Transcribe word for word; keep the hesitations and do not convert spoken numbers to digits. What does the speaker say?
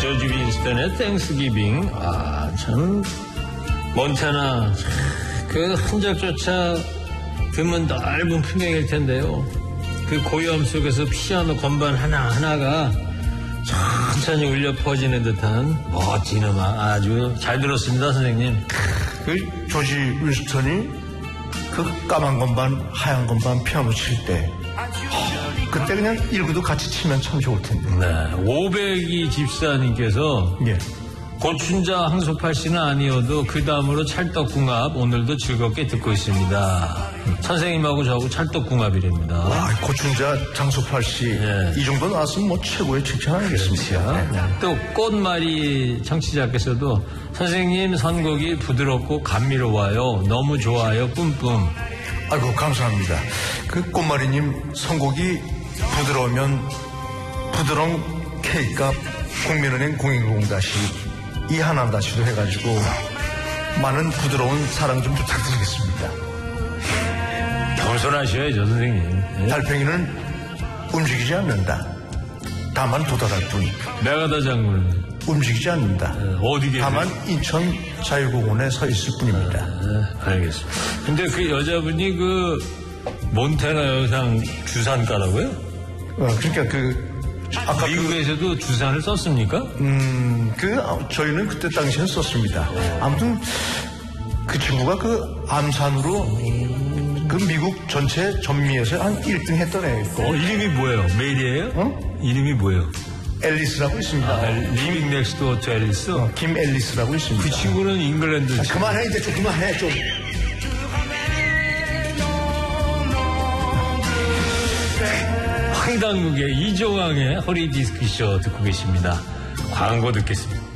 조지 윈스턴의 땡스기빙. 아, 참 몬타나 그 흔적조차 드문 넓은 풍경일 텐데요. 그 고요함 속에서 피아노 건반 하나하나가 천천히 울려 퍼지는 듯한 멋진 음악. 아주 잘 들었습니다, 선생님. 그 조지 윈스턴이 그 까만 건반, 하얀 건반 피아노 칠 때, 어, 그때 그냥 일구도 같이 치면 참 좋을 텐데. 네, 오백이 집사님께서 예. 고춘자 황소팔 씨는 아니어도 그 다음으로 찰떡궁합 오늘도 즐겁게 듣고 있습니다. 선생님하고 저하고 찰떡궁합이랍니다. 와, 고춘자 장소팔 씨. 예. 이 정도 나왔으면 뭐 최고의 칭찬 아니겠습니까? 네. 또 꽃말이 청취자께서도 선생님 선곡이 부드럽고 감미로워요. 너무 좋아요. 뿜뿜. 아이고, 감사합니다. 그 꽃마리님 선곡이 부드러우면 부드러운 K값 국민은행 공인공 다시 이하남 다시도 해가지고 많은 부드러운 사랑 좀 부탁드리겠습니다. 겸손하셔야죠, 선생님. 네? 달팽이는 움직이지 않는다. 다만 도달할 뿐. 메가다 장군은 움직이지 않는다. 네, 어디 계세요? 다만 인천 자유공원에 서 있을 뿐입니다. 네, 알겠습니다. 근데 그 여자분이 그 몬테나 여상 주산가라고요? 어, 그러니까 그 아까 미국에서도 주산을 썼습니까? 음, 그 저희는 그때 당시엔 썼습니다. 아무튼 그 친구가 그 암산으로 그 미국 전체 전미에서 한 일 등 했던 애고. 어, 이름이 뭐예요? 메일이에요? 어? 이름이 뭐예요? 앨리스라고 있습니다. 아, 리빙 넥스트 투 앨리스? 어, 김 앨리스라고 있습니다. 그 친구는 잉글랜드. 아, 그만해 이제 좀 그만해 좀. 황당국의 이종황의 허리 디스크쇼 듣고 계십니다. 광고 듣겠습니다.